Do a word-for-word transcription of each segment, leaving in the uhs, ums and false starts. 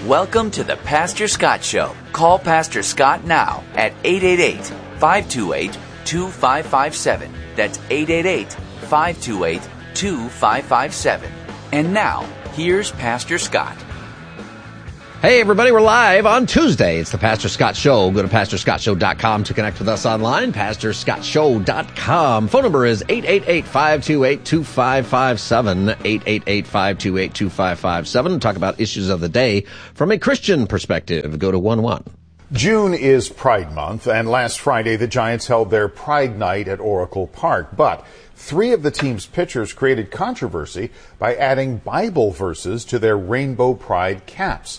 Welcome to the Pastor Scott Show. Call Pastor Scott now at eight eight eight, five two eight, two five five seven. That's eight eight eight, five two eight, two five five seven. And now, here's Pastor Scott. Hey, everybody, we're live on Tuesday. It's the Pastor Scott Show. Go to pastor scott show dot com to connect with us online, pastor scott show dot com. Phone number is eight eight eight, five two eight, two five five seven, eight eight eight, five two eight, two five five seven. Talk about issues of the day from a Christian perspective. Go to one one. June is Pride Month, and last Friday the Giants held their Pride Night at Oracle Park. But three of the team's pitchers created controversy by adding Bible verses to their Rainbow Pride caps.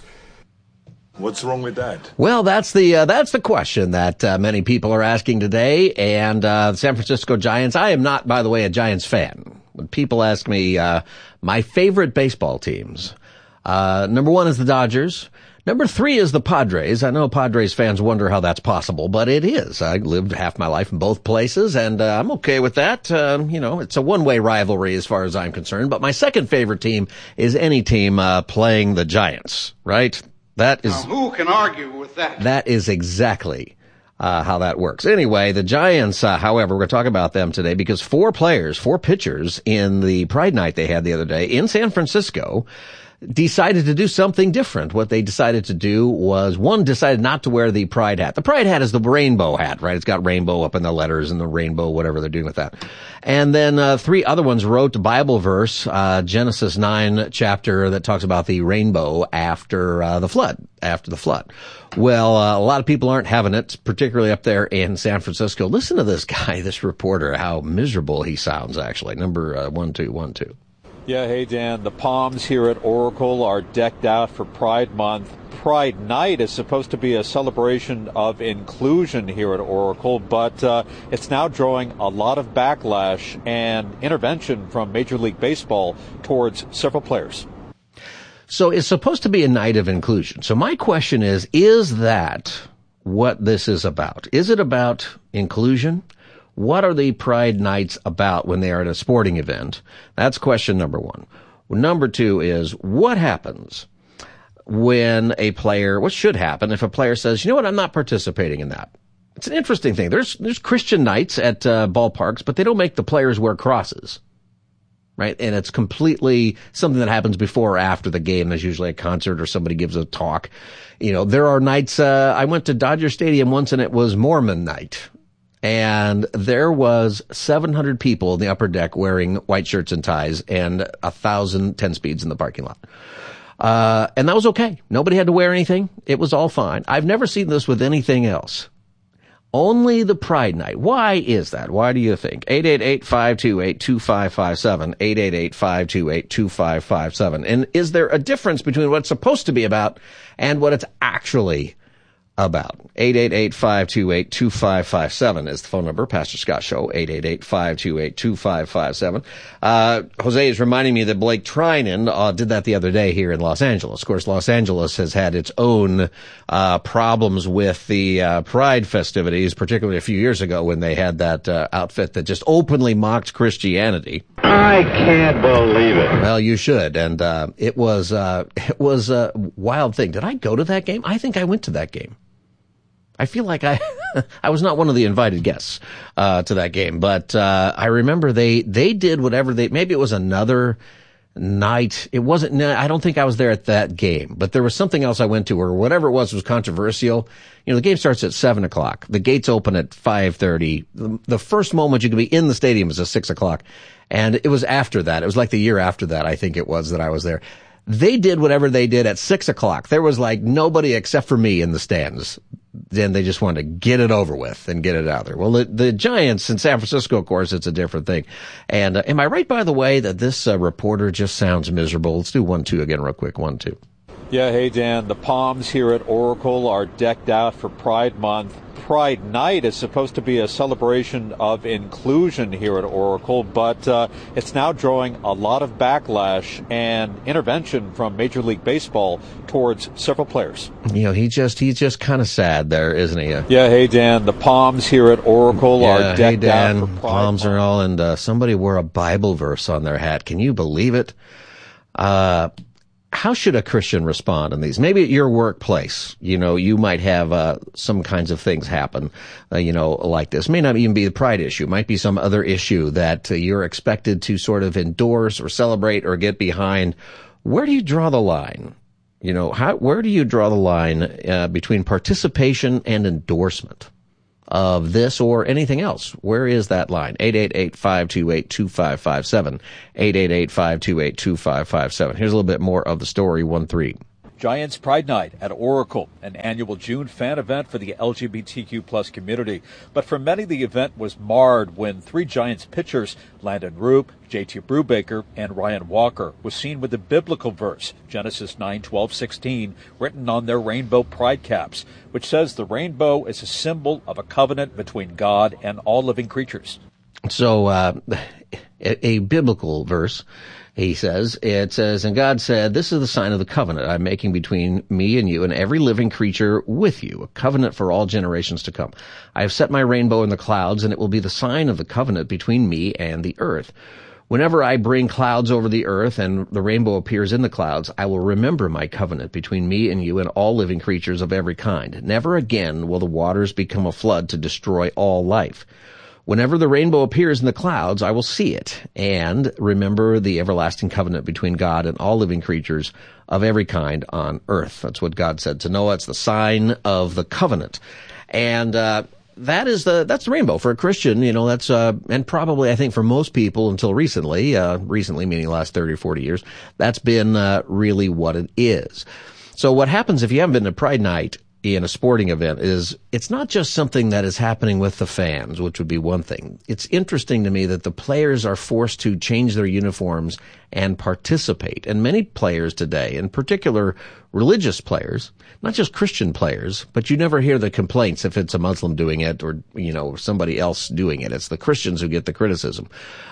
What's wrong with that? Well, that's the uh, that's the question that uh, many people are asking today. And uh, the San Francisco Giants, I am not, by the way, a Giants fan. When people ask me uh, my favorite baseball teams, uh, number one is the Dodgers. Number three is the Padres. I know Padres fans wonder how that's possible, but it is. I lived half my life in both places, and uh, I'm okay with that. Uh, you know, it's a one-way rivalry as far as I'm concerned. But my second favorite team is any team uh, playing the Giants, right? That is, now, who can argue with that? That is exactly uh, how that works. Anyway, the Giants, uh, however, we're going to talk about them today because four players, four pitchers in the Pride Night they had the other day in San Francisco decided to do something different. What they decided to do was, one, decided not to wear the Pride hat. The Pride hat is the rainbow hat, right? It's got rainbow up in the letters and the rainbow, whatever they're doing with that. And then uh, three other ones wrote a Bible verse, uh, Genesis nine chapter that talks about the rainbow after uh, the flood, after the flood. Well, uh, a lot of people aren't having it, particularly up there in San Francisco. Listen to this guy, this reporter, how miserable he sounds, actually. Number uh, one, two, one, two. Yeah, hey, Dan. The palms here at Oracle are decked out for Pride Month. Pride Night is supposed to be a celebration of inclusion here at Oracle, but uh, it's now drawing a lot of backlash and intervention from Major League Baseball towards several players. So it's supposed to be a night of inclusion. So my question is, is that what this is about? Is it about inclusion? What are the Pride Nights about when they are at a sporting event? That's question number one. Number two is, what happens when a player, what should happen if a player says, you know what, I'm not participating in that? It's an interesting thing. There's, there's Christian nights at uh, ballparks, but they don't make the players wear crosses, right? And it's completely something that happens before or after the game. There's usually a concert or somebody gives a talk. You know, there are nights, uh, I went to Dodger Stadium once and it was Mormon night. And there was seven hundred people in the upper deck wearing white shirts and ties and a thousand ten speeds in the parking lot. Uh, and that was okay. Nobody had to wear anything. It was all fine. I've never seen this with anything else. Only the Pride Night. Why is that? Why do you think? eight eight eight, five two eight, two five five seven, eight eight eight, five two eight, two five five seven. And is there a difference between what it's supposed to be about and what it's actually about? eight eight eight, five two eight, two five five seven is the phone number. Pastor Scott Show, eight eight eight, five two eight, two five five seven. Uh, Jose is reminding me that Blake Trinan uh, did that the other day here in Los Angeles. Of course, Los Angeles has had its own uh, problems with the uh, Pride festivities, particularly a few years ago when they had that uh, outfit that just openly mocked Christianity. I can't believe it. Well, you should. And uh, it was uh, it was a wild thing. Did I go to that game? I think I went to that game. I feel like I, I was not one of the invited guests, uh, to that game, but, uh, I remember they, they did whatever they, maybe it was another night. It wasn't, I don't think I was there at that game, but there was something else I went to or whatever it was was controversial. You know, the game starts at seven o'clock. The gates open at five thirty. The, the first moment you could be in the stadium is at six o'clock. And it was after that. It was like the year after that, I think it was, that I was there. They did whatever they did at six o'clock. There was like nobody except for me in the stands. Then they just wanted to get it over with and get it out there. Well, the, the Giants in San Francisco, of course, it's a different thing. And uh, am I right, by the way, that this uh, reporter just sounds miserable? Let's do one, two again real quick. One, two. Yeah, hey, Dan. The palms here at Oracle are decked out for Pride Month. Pride Night is supposed to be a celebration of inclusion here at Oracle, but uh, it's now drawing a lot of backlash and intervention from Major League Baseball towards several players. You know, he just he's just kind of sad there, isn't he? Yeah, hey, Dan. The palms here at Oracle yeah, are decked hey, Dan, out for Pride palms Month. are all, and uh, somebody wore a Bible verse on their hat. Can you believe it? Uh how should a Christian respond in these? Maybe at your workplace, you know, you might have uh, some kinds of things happen, uh, you know, like this. It may not even be the pride issue. It might be some other issue that uh, you're expected to sort of endorse or celebrate or get behind. Where do you draw the line? You know, how, where do you draw the line uh, between participation and endorsement of this or anything else? Where is that line? eight eight eight, five two eight, two five five seven. eight eight eight, five two eight, two five five seven. Here's a little bit more of the story, one three. Giants Pride Night at Oracle, an annual June fan event for the L G B T Q plus community. But for many, the event was marred when three Giants pitchers, Landon Roop, J T Brubaker, and Ryan Walker, was seen with the biblical verse, Genesis nine twelve sixteen, written on their rainbow pride caps, which says the rainbow is a symbol of a covenant between God and all living creatures. So, uh, a, a biblical verse. He says, it says, and God said, this is the sign of the covenant I'm making between me and you and every living creature with you, a covenant for all generations to come. I have set my rainbow in the clouds, and it will be the sign of the covenant between me and the earth. Whenever I bring clouds over the earth and the rainbow appears in the clouds, I will remember my covenant between me and you and all living creatures of every kind. Never again will the waters become a flood to destroy all life. Whenever the rainbow appears in the clouds, I will see it and remember the everlasting covenant between God and all living creatures of every kind on earth. That's what God said to Noah. It's the sign of the covenant. And, uh, that is the, that's the rainbow for a Christian. You know, that's, uh, and probably I think for most people until recently, uh, recently meaning the last thirty or forty years, that's been, uh, really what it is. So what happens if you haven't been to Pride Night in a sporting event is it's not just something that is happening with the fans, which would be one thing. It's interesting to me that the players are forced to change their uniforms and participate. And many players today, in particular religious players, not just Christian players, but you never hear the complaints if it's a Muslim doing it or, you know, somebody else doing it. It's the Christians who get the criticism.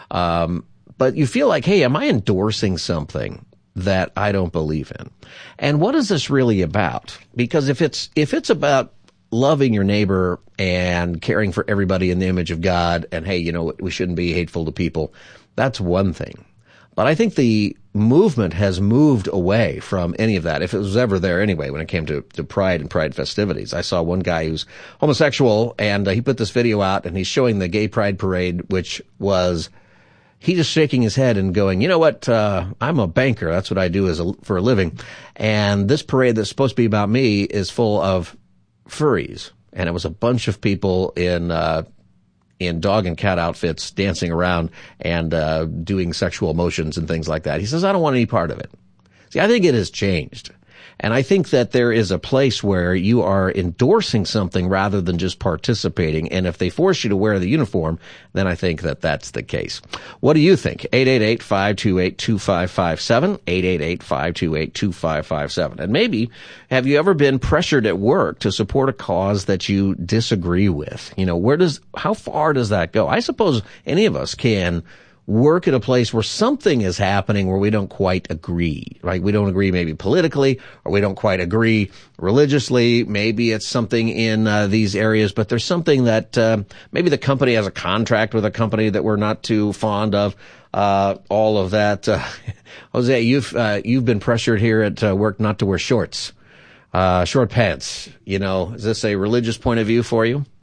Um, but you feel like, hey, am I endorsing something that I don't believe in? And what is this really about? Because if it's, if it's about loving your neighbor and caring for everybody in the image of God and, hey, you know, we shouldn't be hateful to people, that's one thing. But I think the movement has moved away from any of that, if it was ever there anyway, when it came to, to pride and pride festivities. I saw one guy who's homosexual, and uh, he put this video out, and he's showing the gay pride parade, which was he just shaking his head and going, you know what, uh, I'm a banker. That's what I do as a, for a living. And this parade that's supposed to be about me is full of furries. And it was a bunch of people in, uh, in dog and cat outfits dancing around and, uh, doing sexual motions and things like that. He says, I don't want any part of it. See, I think it has changed. And I think that there is a place where you are endorsing something rather than just participating. And if they force you to wear the uniform, then I think that that's the case. What do you think? eight eight eight, five two eight, two five five seven, eight eight eight, five two eight, two five five seven. And maybe, have you ever been pressured at work to support a cause that you disagree with? You know, where does, how far does that go? I suppose any of us can work at a place where something is happening where we don't quite agree, right? We don't agree maybe politically, or we don't quite agree religiously. Maybe it's something in uh, these areas, but there's something that uh, maybe the company has a contract with a company that we're not too fond of. Uh, all of that. Uh, Jose, you've uh, you've been pressured here at uh, work not to wear shorts, uh, short pants. You know, is this a religious point of view for you?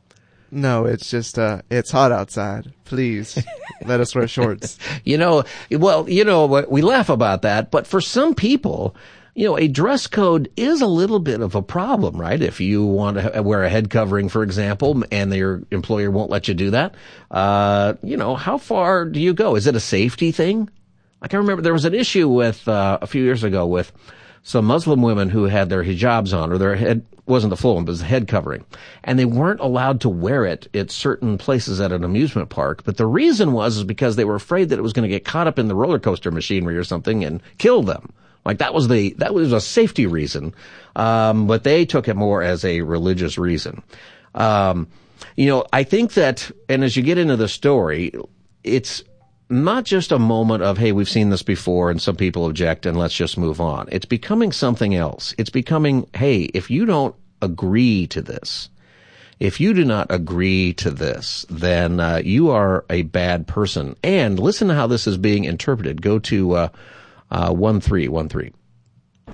No, it's just, uh, it's hot outside. Please let us wear shorts. You know, well, you know, we laugh about that, but for some people, you know, a dress code is a little bit of a problem, right? If you want to wear a head covering, for example, and your employer won't let you do that, uh, you know, how far do you go? Is it a safety thing? Like I remember there was an issue with, uh, a few years ago with some Muslim women who had their hijabs on, or their head wasn't the full one, but it was the head covering. And they weren't allowed to wear it at certain places at an amusement park. But the reason was is because they were afraid that it was going to get caught up in the roller coaster machinery or something and kill them. Like that was the, that was a safety reason. Um, but they took it more as a religious reason. Um, you know, I think that, and as you get into the story, it's not just a moment of, hey, we've seen this before and some people object and let's just move on. It's becoming something else. It's becoming, hey, if you don't agree to this, if you do not agree to this, then uh, you are a bad person. And listen to how this is being interpreted. Go to uh, uh, one three one three.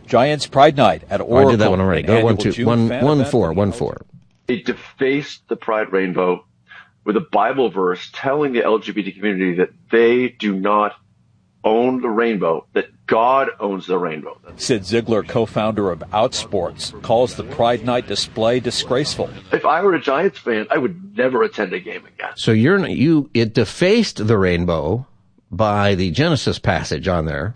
Giants Pride Night at Oracle. Oh, I did that one already. Go one, two, one, one, four, one, four. They defaced the Pride Rainbow with a Bible verse telling the L G B T community that they do not own the rainbow, that God owns the rainbow. Sid Ziegler, co-founder of Outsports, calls the Pride Night display disgraceful. If I were a Giants fan, I would never attend a game again. So you're you it defaced the rainbow by the Genesis passage on there.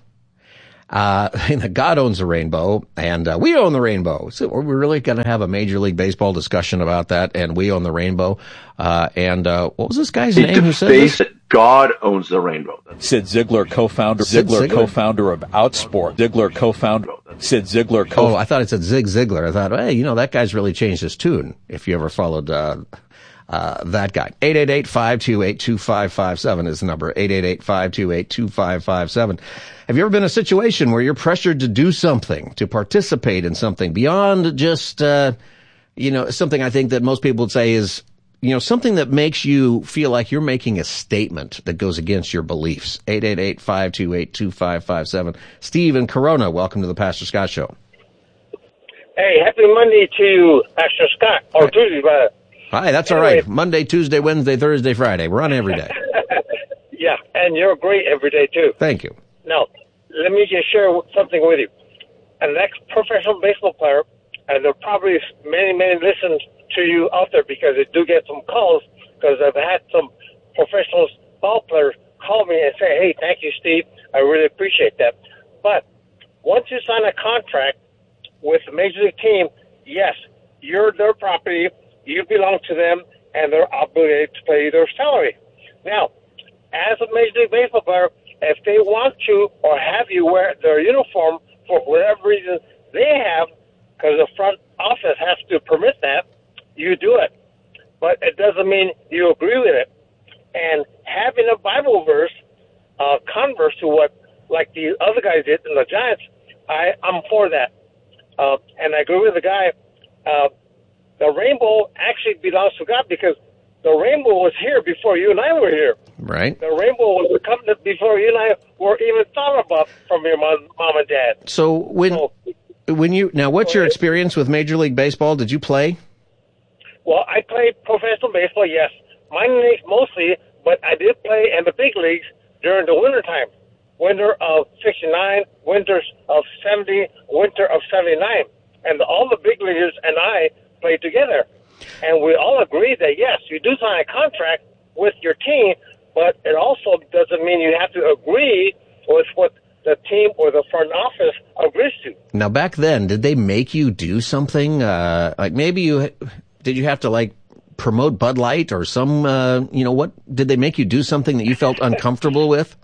Uh, God owns the rainbow, and uh, we own the rainbow. So we're really going to have a Major League Baseball discussion about that, and we own the rainbow. Uh, and uh, what was this guy's It name who said this? That God owns the rainbow. Sid Ziegler, co-founder. Sid Ziegler, Ziegler? co-founder of Outsport. Ziegler, co-founder. Sid Ziegler, co. Oh, I thought it said Zig Ziglar. I thought, hey, you know, that guy's really changed his tune. If you ever followed uh, uh, that guy, eight eight eight, five two eight, two five five seven is the number. eight eight eight, five two eight, two five five seven. Have you ever been in a situation where you're pressured to do something, to participate in something beyond just, uh, you know, something I think that most people would say is, you know, something that makes you feel like you're making a statement that goes against your beliefs? eight eight eight, five two eight, two five five seven. Steve in Corona, welcome to the Pastor Scott Show. Hey, happy Monday to you, Pastor Scott. Or Tuesday, rather. Hi, that's Anyway. all right. Monday, Tuesday, Wednesday, Thursday, Friday. We're on every day. Yeah, and you're great every day, too. Thank you. Now, let me just share something with you. An ex-professional baseball player, and there are probably many, many listen to you out there because they do get some calls, because I've had some professional ball players call me and say, hey, thank you, Steve. I really appreciate that. But once you sign a contract with a major league team, yes, you're their property, you belong to them, and they're obligated to pay you their salary. Now, as a Major League Baseball player, if they want to or have you wear their uniform for whatever reason they have, because the front office has to permit that, you do it. But it doesn't mean you agree with it. And having a Bible verse, uh, converse to what, like the other guys did in the Giants, I, I'm for that. Uh, and I agree with the guy. Uh, the rainbow actually belongs to God because the rainbow was here before you and I were here. Right. The rainbow was coming before you and I were even thought about from your mom, mom and dad. So when So, when you now, what's your experience with Major League Baseball? Did you play? well, I played professional baseball, yes. Minor leagues mostly, but I did play in the big leagues during the wintertime. Winter of sixty-nine, winters of seventy, winter of seventy-nine. And all the big leaguers and I played together. And we all agreed that, yes, you do sign a contract with your team, but it also doesn't mean you have to agree with what the team or the front office agrees to. Now, back then, did they make you do something? Uh, like maybe you did you have to like promote Bud Light or some? Uh, you know, what did they make you do something that you felt uncomfortable with?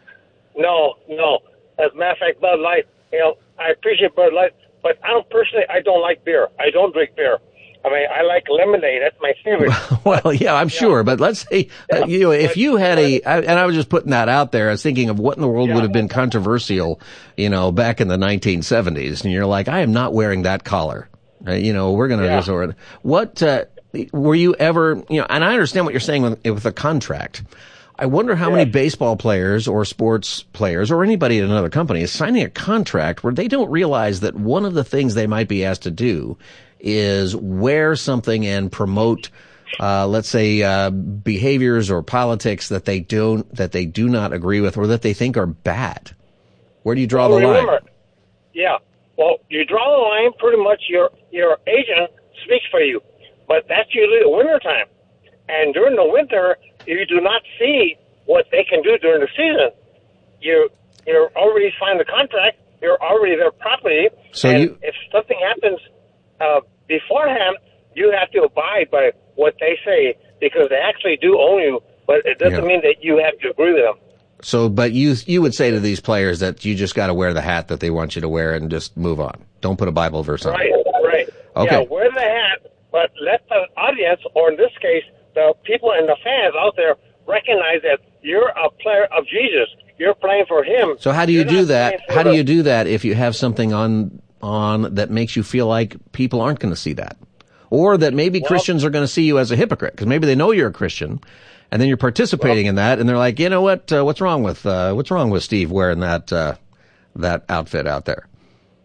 No, no. As a matter of fact, Bud Light, you know, I appreciate Bud Light, but I don't personally, I don't like beer. I don't drink beer. I mean, I like lemonade. That's my favorite. Well, yeah, I'm sure, but let's say, uh, you know, if you had a, I, and I was just putting that out there, I was thinking of what in the world would have been controversial, you know, back in the nineteen seventies, and you're like, I am not wearing that collar. Uh, you know, we're going to Yeah. resort. What, uh, were you ever, you know, and I understand what you're saying with, with a contract. I wonder how many baseball players or sports players or anybody at another company is signing a contract where they don't realize that one of the things they might be asked to do is wear something and promote, uh, let's say, uh, behaviors or politics that they don't, that they do not agree with or that they think are bad. Where do you draw Well, the remember, line? Yeah. Well, you draw the line pretty much your, your agent speaks for you. But that's usually the winter time. And during the winter, you do not see what they can do during the season. You, you're already signed the contract. You're already their property. So and you- if something happens uh, beforehand, you have to abide by what they say because they actually do own you. But it doesn't Yeah. mean that you have to agree with them. So, but you, you would say to these players that you just got to wear the hat that they want you to wear and just move on. Don't put a Bible verse on. Right, right. Okay. Yeah, wear the hat, but let the audience, or in this case, the people and the fans out there recognize that you're a player of Jesus. You're playing for him. So how do you You're do not that? playing for How do the- you do that if you have something on on that makes you feel like people aren't going to see that, or that maybe Well- Christians are going to see you as a hypocrite because maybe they know you're a Christian, and then you're participating in that, and they're like, you know what? Uh, what's wrong with uh, what's wrong with Steve wearing that uh, that outfit out there?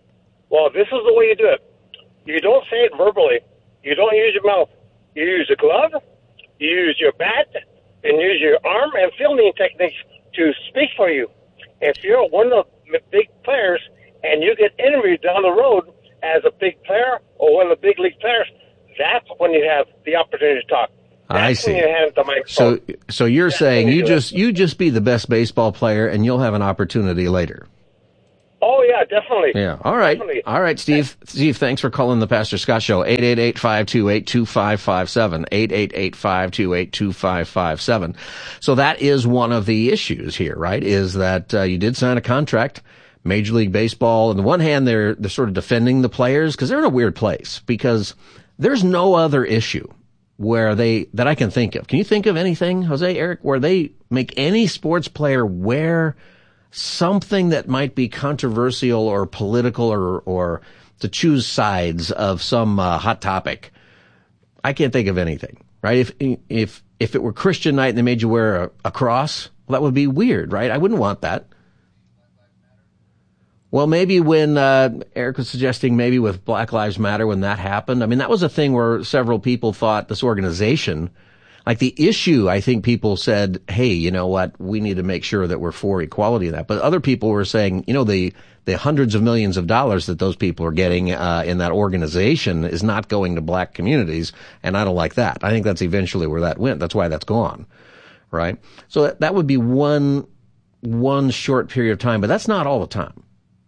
Well, this is the way you do it. You don't say it verbally. You don't use your mouth. You use a glove, you use your bat, and use your arm and fielding techniques to speak for you. If you're one of the big players and you get interviewed down the road as a big player or one of the big league players, that's when you have the opportunity to talk. That's I see. When you hand the microphone. So, so you're That's saying when you you do just it. you just be the best baseball player, and you'll have an opportunity later. Oh, yeah, definitely. Yeah. All right. Definitely. All right, Steve. Steve, thanks for calling the Pastor Scott Show. eight eight eight, five two eight, two five five seven. eight eight eight, five two eight, two five five seven. So that is one of the issues here, right? Is that uh, you did sign a contract. Major League Baseball, on the one hand, they're they're sort of defending the players because they're in a weird place because there's no other issue where they that I can think of. Can you think of anything, Jose, Eric, where they make any sports player wear something that might be controversial or political or, or to choose sides of some uh, hot topic? I can't think of anything, right? If, if, if it were Christian night and they made you wear a, a cross, well, that would be weird, right? I wouldn't want that. Well, maybe when, uh, Eric was suggesting maybe with Black Lives Matter when that happened, I mean, that was a thing where several people thought this organization, like the issue, I think people said, hey, you know what, we need to make sure that we're for equality in that. But other people were saying, you know, the, the hundreds of millions of dollars that those people are getting, uh, in that organization is not going to black communities. And I don't like that. I think that's eventually where that went. That's why that's gone. Right. So that, that would be one, one short period of time, but that's not all the time.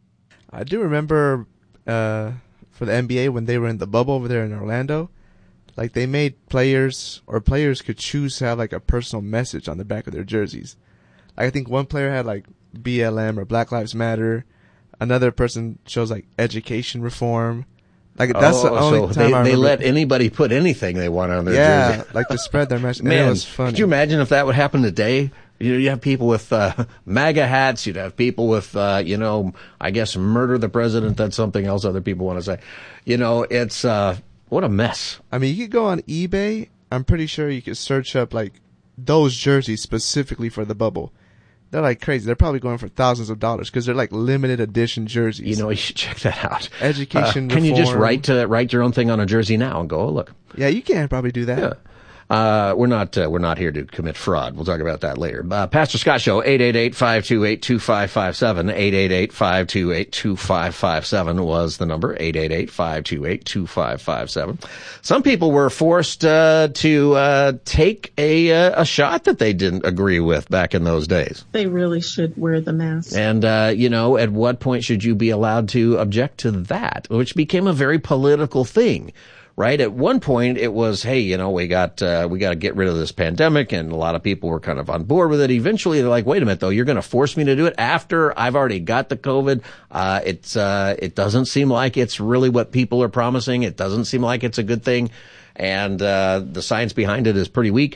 I do remember, uh, for the N B A when they were in the bubble over there in Orlando. Like, they made players, or players could choose to have, like, a personal message on the back of their jerseys. Like, I think one player had, like, B L M or Black Lives Matter. Another person chose, like, education reform. Like, that's oh, the only so time they, I remember. They let anybody put anything they want on their yeah, jersey. like, to spread their message. Man, it was funny. could you imagine if that would happen today? You know, you have people with uh, MAGA hats. You'd have people with, uh, you know, I guess murder the president. That's something else other people want to say. You know, it's... uh What a mess. I mean, you could go on eBay. I'm pretty sure you could search up, like, those jerseys specifically for the bubble. They're, like, crazy. They're probably going for thousands of dollars because they're, like, limited edition jerseys. You know, you should check that out. Education uh, Can you just reform. write to, write your own thing on a jersey now and go, oh, look. Yeah, you can probably do that. Yeah. Uh, we're not, uh, we're not here to commit fraud. We'll talk about that later. Uh, Pastor Scott Show, eight eight eight, five two eight, two five five seven. eight eight eight, five two eight, two five five seven was the number. eight eight eight, five two eight, two five five seven. Some people were forced, uh, to, uh, take a, uh, a shot that they didn't agree with back in those days. They really should wear the mask. And, uh, you know, at what point should you be allowed to object to that? Which became a very political thing. Right? At one point, it was, hey, you know, we got, uh, we got to get rid of this pandemic, and a lot of people were kind of on board with it. Eventually, they're like, wait a minute, though, you're going to force me to do it after I've already got the COVID. Uh, it's, uh, it doesn't seem like it's really what people are promising. It doesn't seem like it's a good thing. And, uh, the science behind it is pretty weak.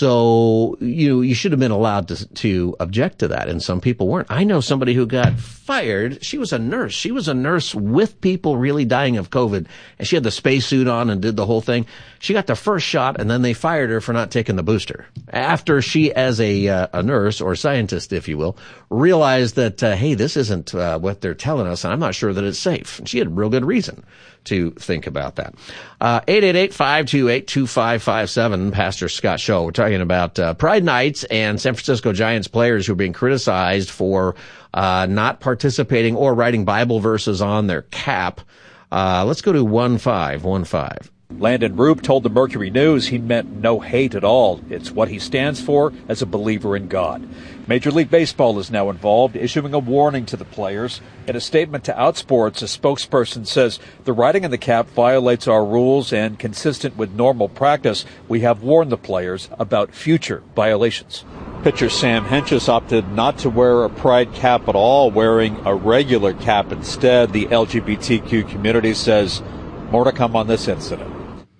So, you, you should have been allowed to, to object to that. And some people weren't. I know somebody who got fired. She was a nurse. She was a nurse with people really dying of COVID. And she had the spacesuit on and did the whole thing. She got the first shot, and then they fired her for not taking the booster. After she, as a, uh, a nurse or scientist, if you will, realized that, uh, hey, this isn't, uh, what they're telling us, and I'm not sure that it's safe. And she had real good reason to think about that. Uh, eight eight eight, five two eight, two five five seven, Pastor Scott Show. We're talking about, uh, Pride Nights and San Francisco Giants players who are being criticized for, uh, not participating or writing Bible verses on their cap. Uh, let's go to one five one five. Landon Roop told the Mercury News he meant no hate at all. It's what he stands for as a believer in God. Major League Baseball is now involved, issuing a warning to the players. In a statement to Outsports, a spokesperson says the writing on the cap violates our rules, and consistent with normal practice, we have warned the players about future violations. Pitcher Sam Hentges opted not to wear a pride cap at all, wearing a regular cap instead. The L G B T Q community says more to come on this incident.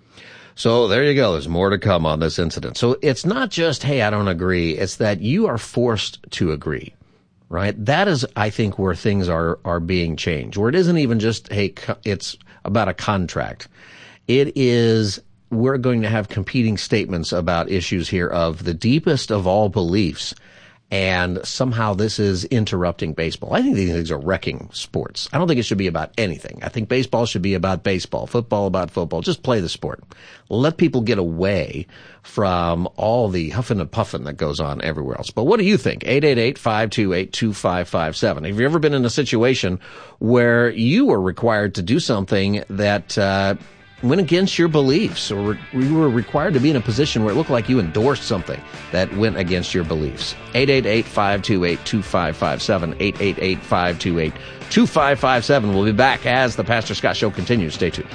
So there you go. There's more to come on this incident. So it's not just, hey, I don't agree. It's that you are forced to agree, right? That is, I think, where things are, are being changed, where it isn't even just, hey, it's about a contract. It is, we're going to have competing statements about issues here of the deepest of all beliefs. and somehow this is interrupting baseball. I think these things are wrecking sports. I don't think it should be about anything. I think baseball should be about baseball, football about football. Just play the sport. Let people get away from all the huffing and puffing that goes on everywhere else. But what do you think? eight eight eight, five two eight, two five five seven. Have you ever been in a situation where you were required to do something that uh went against your beliefs, or you were required to be in a position where it looked like you endorsed something that went against your beliefs? eight eight eight, five two eight, two five five seven, eight eight eight, five two eight, two five five seven. We'll be back as the Pastor Scott Show continues. Stay tuned.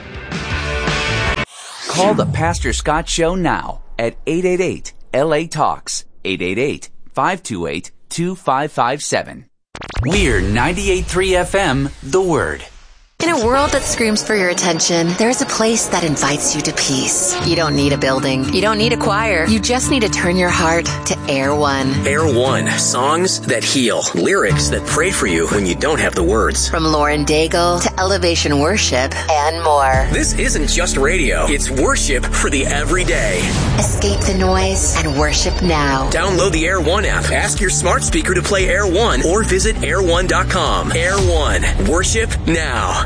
Call the Pastor Scott Show now at eight eight eight, L A Talks, eight eight eight, five two eight, two five five seven. We're ninety-eight point three F M, The Word. In a world that screams for your attention, there's a place that invites you to peace. You don't need a building. You don't need a choir. You just need to turn your heart to Air One. Air One. Songs that heal. Lyrics that pray for you when you don't have the words. From Lauren Daigle to Elevation Worship and more. This isn't just radio. It's worship for the everyday. Escape the noise and worship now. Download the Air One app. Ask your smart speaker to play Air One or visit air one dot com. Air One. Worship now.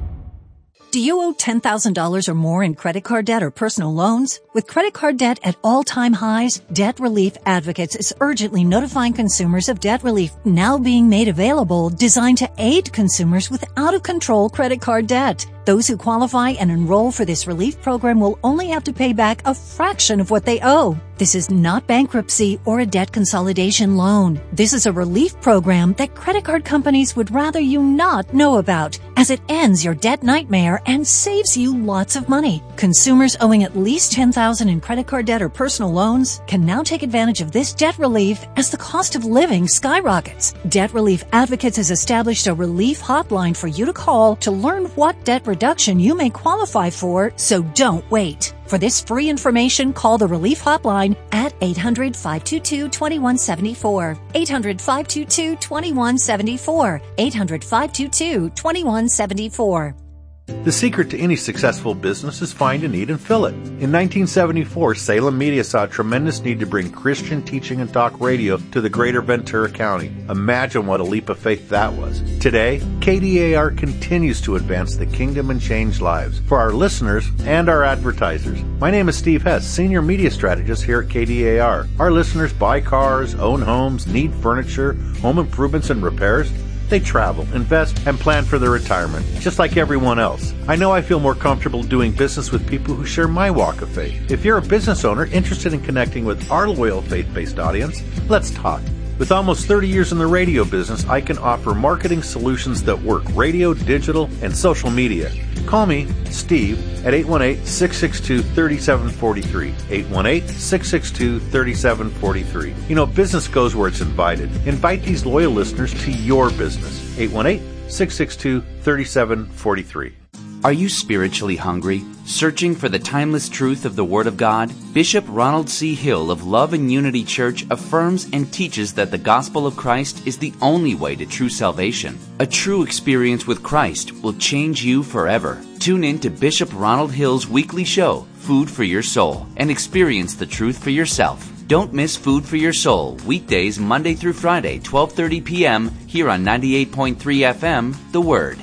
Do you owe ten thousand dollars or more in credit card debt or personal loans? With credit card debt at all-time highs, Debt Relief Advocates is urgently notifying consumers of debt relief now being made available, designed to aid consumers with out-of-control credit card debt. Those who qualify and enroll for this relief program will only have to pay back a fraction of what they owe. This is not bankruptcy or a debt consolidation loan. This is a relief program that credit card companies would rather you not know about, as it ends your debt nightmare and saves you lots of money. Consumers owing at least ten thousand dollars in credit card debt or personal loans can now take advantage of this debt relief as the cost of living skyrockets. Debt Relief Advocates has established a relief hotline for you to call to learn what debt reduction you may qualify for, so don't wait. For this free information, call the Relief Hotline at eight hundred, five two two, two one seven four. eight hundred, five two two, two one seven four. eight hundred, five two two, two one seven four. The secret to any successful business is find a need and fill it. In nineteen seventy-four, Salem Media saw a tremendous need to bring Christian teaching and talk radio to the greater Ventura County. Imagine what a leap of faith that was. Today, K D A R continues to advance the kingdom and change lives for our listeners and our advertisers. My name is Steve Hess, Senior Media Strategist here at K D A R. Our listeners buy cars, own homes, need furniture, home improvements and repairs. They travel, invest, and plan for their retirement, just like everyone else. I know I feel more comfortable doing business with people who share my walk of faith. If you're a business owner interested in connecting with our loyal faith-based audience, let's talk. With almost thirty years in the radio business, I can offer marketing solutions that work radio, digital, and social media. Call me, Steve, at eight one eight, six six two, three seven four three. eight one eight, six six two, three seven four three. You know, business goes where it's invited. Invite these loyal listeners to your business. eight one eight, six six two, three seven four three. Are you spiritually hungry? Searching for the timeless truth of the Word of God? Bishop Ronald C. Hill of Love and Unity Church affirms and teaches that the gospel of Christ is the only way to true salvation. A true experience with Christ will change you forever. Tune in to Bishop Ronald Hill's weekly show, Food for Your Soul, and experience the truth for yourself. Don't miss Food for Your Soul, weekdays Monday through Friday, twelve thirty p.m. here on ninety-eight point three F M, The Word.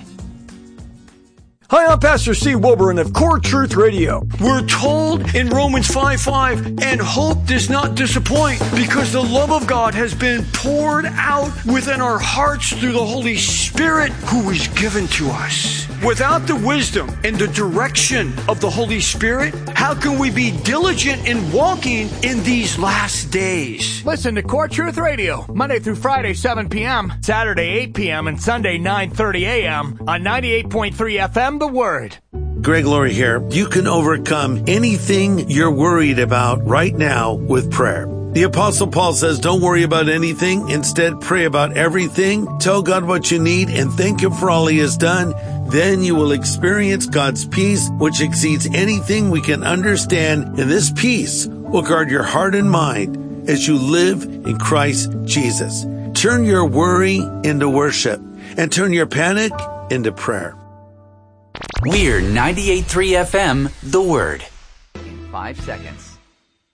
Hi, I'm Pastor Steve Wilburn of Core Truth Radio. We're told in Romans five five, and hope does not disappoint because the love of God has been poured out within our hearts through the Holy Spirit who is given to us. Without the wisdom and the direction of the Holy Spirit, how can we be diligent in walking in these last days? Listen to Core Truth Radio, Monday through Friday, seven p.m., Saturday, eight p.m., and Sunday, nine thirty a.m. on ninety-eight point three F M, The Word. Greg Laurie here. You can overcome anything you're worried about right now with prayer. The Apostle Paul says, don't worry about anything. Instead, pray about everything. Tell God what you need and thank Him for all He has done. Then you will experience God's peace, which exceeds anything we can understand. And this peace will guard your heart and mind as you live in Christ Jesus. Turn your worry into worship and turn your panic into prayer. We're ninety-eight point three F M, The Word. In five seconds.